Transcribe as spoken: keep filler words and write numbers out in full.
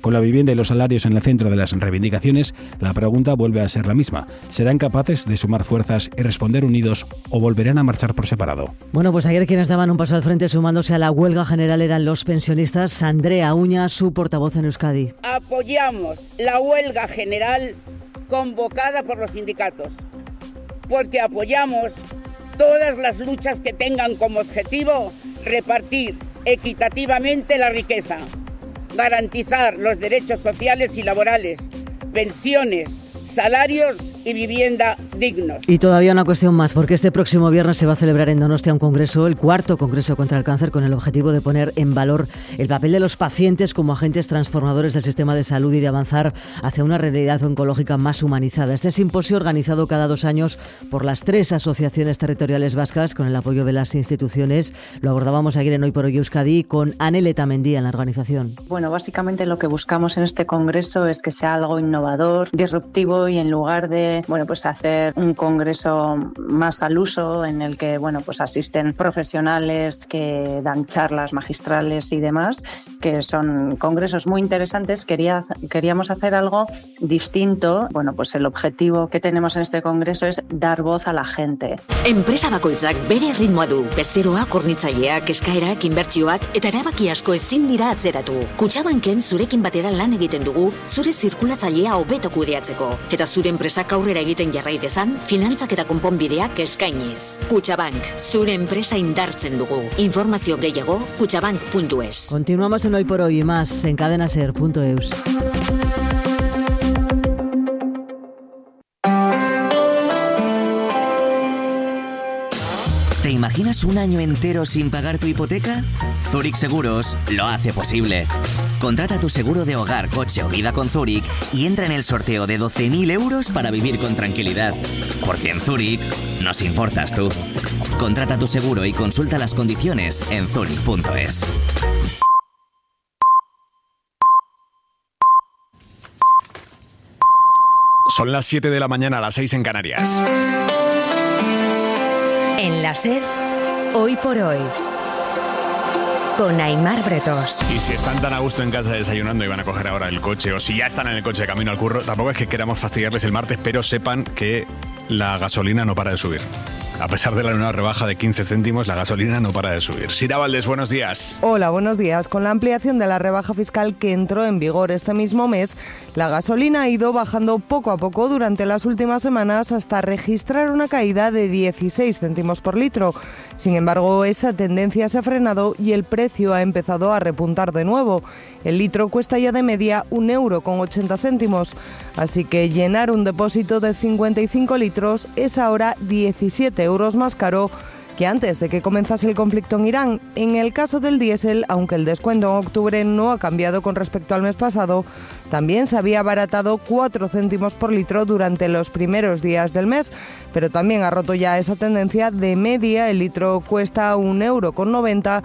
Con la vivienda y los salarios en el centro de las reivindicaciones, la pregunta vuelve a ser la misma. ¿Serán capaces de sumar fuerzas y responder unidos o volverán a marchar por separado? Bueno, pues ayer quienes daban un paso al frente sumándose a la huelga general eran los pensionistas. Andrea Uña, su portavoz en Euskadi. Apoyamos la huelga general convocada por los sindicatos, porque apoyamos todas las luchas que tengan como objetivo repartir equitativamente la riqueza, garantizar los derechos sociales y laborales, pensiones, salarios y vivienda dignos. Y todavía una cuestión más, porque este próximo viernes se va a celebrar en Donostia un congreso, el cuarto congreso contra el cáncer, con el objetivo de poner en valor el papel de los pacientes como agentes transformadores del sistema de salud y de avanzar hacia una realidad oncológica más humanizada. Este simposio, organizado cada dos años por las tres asociaciones territoriales vascas, con el apoyo de las instituciones, lo abordábamos ayer en Hoy por Hoy Euskadi con Ane Letamendi en la organización. Bueno, básicamente lo que buscamos en este congreso es que sea algo innovador, disruptivo, y en lugar de, bueno, pues hacer un congreso más al uso en el que, bueno, pues asisten profesionales que dan charlas magistrales y demás, que son congresos muy interesantes, quería, queríamos hacer algo distinto. Bueno, pues el objetivo que tenemos en este congreso es dar voz a la gente. Enpresa bakoitzak bere ritmoa du. Bezeroa, hornitzaileak, eskaerak, inbertsioak eta erabaki asko ezin dira atzeratu. Kutxabanken zurekin batera lan egiten dugu, zure zirkulatzailea hobeto kudeatzeko. Eta zure enpresak aurrera egiten jarrai dezan, finantzak eta konponbideak eskainiz. Kutxabank, zure enpresa indartzen dugu. Informazio gehiago, kutxabank puntu es. Continuamos en Hoy por Hoy y más en cadena ser punto eus. ¿Te imaginas un año entero sin pagar tu hipoteca? Zurich Seguros lo hace posible. Contrata tu seguro de hogar, coche o vida con Zurich y entra en el sorteo de doce mil euros para vivir con tranquilidad. Porque en Zurich nos importas tú. Contrata tu seguro y consulta las condiciones en zurich punto es. Son las siete de la mañana, a las seis en Canarias. En la SER, Hoy por Hoy, con Aimar Bretos. Y si están tan a gusto en casa desayunando y van a coger ahora el coche, o si ya están en el coche de camino al curro, tampoco es que queramos fastidiarles el martes, pero sepan que la gasolina no para de subir. A pesar de la nueva rebaja de quince céntimos, la gasolina no para de subir. Sira Valdés, buenos días. Hola, buenos días. Con la ampliación de la rebaja fiscal que entró en vigor este mismo mes, la gasolina ha ido bajando poco a poco durante las últimas semanas hasta registrar una caída de dieciséis céntimos por litro. Sin embargo, esa tendencia se ha frenado y el precio ha empezado a repuntar de nuevo. El litro cuesta ya de media un euro con ochenta céntimos. Así que llenar un depósito de cincuenta y cinco litros es ahora diecisiete euros más caro que antes de que comenzase el conflicto en Irán. En el caso del diésel, aunque el descuento en octubre no ha cambiado con respecto al mes pasado, también se había abaratado cuatro céntimos por litro durante los primeros días del mes, pero también ha roto ya esa tendencia. De media, el litro cuesta un euro con noventa